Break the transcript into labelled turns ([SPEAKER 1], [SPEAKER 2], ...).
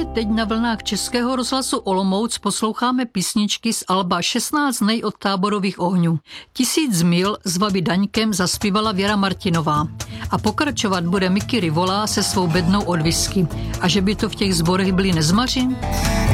[SPEAKER 1] teď na vlnách Českého rozhlasu Olomouc posloucháme písničky z alba 16 dnů od táborových ohňů. 1000 mil s Vavi Daňkem zaspívala Věra Martinová. A pokračovat bude Mickey Rivolá se svou bednou od whisky. A že by to v těch sborech byli nezmaři?